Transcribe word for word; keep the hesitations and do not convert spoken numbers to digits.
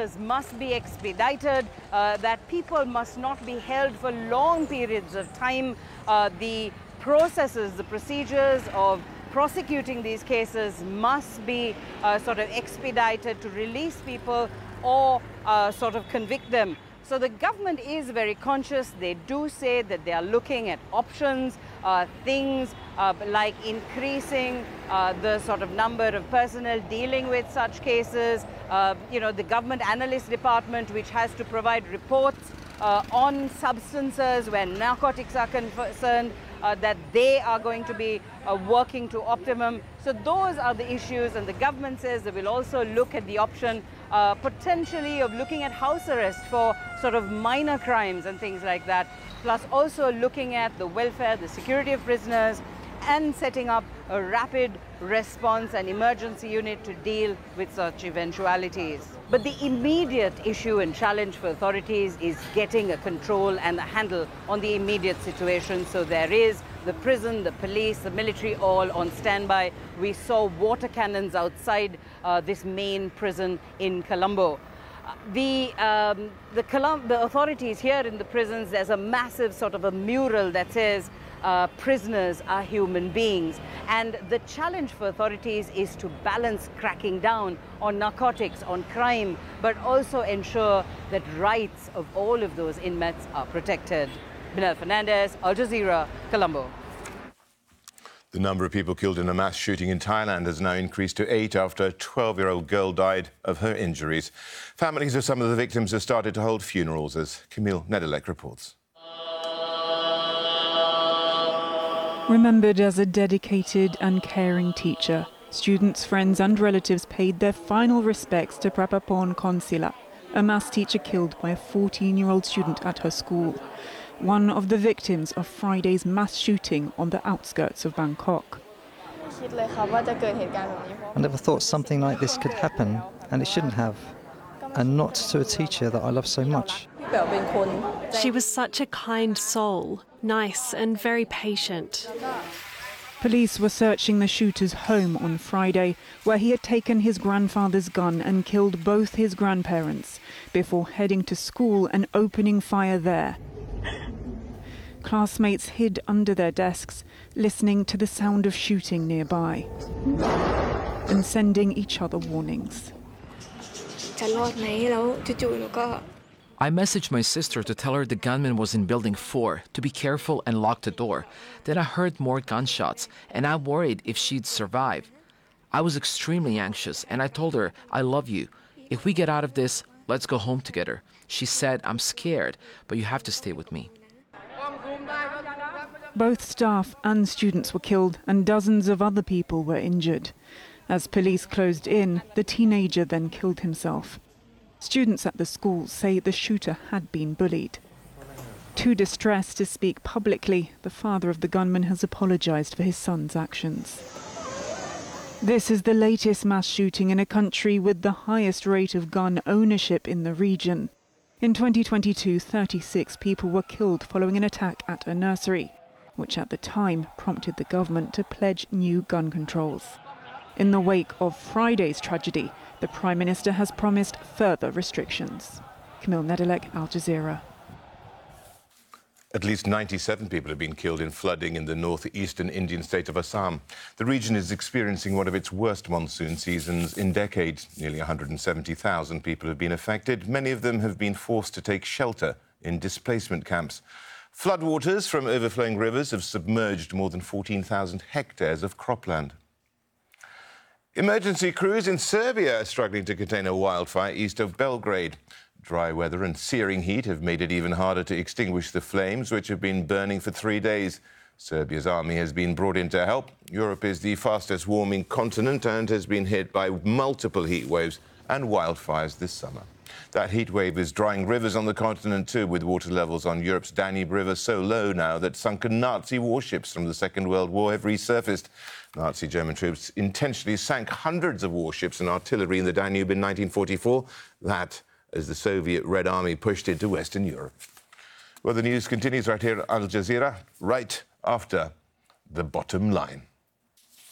cases must be expedited, uh, that people must not be held for long periods of time. Uh, the processes, the procedures of prosecuting these cases must be uh, sort of expedited to release people or uh, sort of convict them. So the government is very conscious. They do say that they are looking at options, uh, things uh, like increasing uh, the sort of number of personnel dealing with such cases. Uh, you know, the government analyst department, which has to provide reports uh, on substances where narcotics are concerned, uh, that they are going to be uh, working to optimum. So those are the issues, and the government says they will also look at the option uh, potentially of looking at house arrest for sort of minor crimes and things like that, plus also looking at the welfare, the security of prisoners, and setting up a rapid response and emergency unit to deal with such eventualities. But the immediate issue and challenge for authorities is getting a control and a handle on the immediate situation. So there is the prison, the police, the military all on standby. We saw water cannons outside uh, this main prison in Colombo. The, um, the, Colum the authorities here in the prisons, there's a massive sort of a mural that says uh, prisoners are human beings. And the challenge for authorities is to balance cracking down on narcotics, on crime, but also ensure that rights of all of those inmates are protected. Binal Fernandez, Al Jazeera, Colombo. The number of people killed in a mass shooting in Thailand has now increased to eight after a twelve-year-old girl died of her injuries. Families of some of the victims have started to hold funerals, as Camille Nedelec reports. Remembered as a dedicated and caring teacher, students, friends and relatives paid their final respects to Prapapon Konsila, a maths teacher killed by a fourteen-year-old student at her school, one of the victims of Friday's mass shooting on the outskirts of Bangkok. I never thought something like this could happen, and it shouldn't have, and not to a teacher that I love so much. She was such a kind soul, nice and very patient. Police were searching the shooter's home on Friday, where he had taken his grandfather's gun and killed both his grandparents, before heading to school and opening fire there. Classmates hid under their desks, listening to the sound of shooting nearby, and sending each other warnings. I messaged my sister to tell her the gunman was in building four, to be careful and lock the door. Then I heard more gunshots, and I worried if she'd survive. I was extremely anxious, and I told her, I love you. If we get out of this, let's go home together. She said, I'm scared, but you have to stay with me. Both staff and students were killed, and dozens of other people were injured. As police closed in, the teenager then killed himself. Students at the school say the shooter had been bullied. Too distressed to speak publicly, the father of the gunman has apologized for his son's actions. This is the latest mass shooting in a country with the highest rate of gun ownership in the region. In twenty twenty-two, thirty-six people were killed following an attack at a nursery, which at the time prompted the government to pledge new gun controls. In the wake of Friday's tragedy, the Prime Minister has promised further restrictions. Camille Nedelec, Al Jazeera. At least ninety-seven people have been killed in flooding in the northeastern Indian state of Assam. The region is experiencing one of its worst monsoon seasons in decades. Nearly one hundred seventy thousand people have been affected. Many of them have been forced to take shelter in displacement camps. Floodwaters from overflowing rivers have submerged more than fourteen thousand hectares of cropland. Emergency crews in Serbia are struggling to contain a wildfire east of Belgrade. Dry weather and searing heat have made it even harder to extinguish the flames, which have been burning for three days. Serbia's army has been brought in to help. Europe is the fastest warming continent and has been hit by multiple heat waves and wildfires this summer. That heat wave is drying rivers on the continent too, with water levels on Europe's Danube River so low now that sunken Nazi warships from the Second World War have resurfaced. Nazi German troops intentionally sank hundreds of warships and artillery in the Danube in nineteen forty-four. That as the Soviet Red Army pushed into Western Europe. Well, the news continues right here at Al Jazeera, right after the bottom line.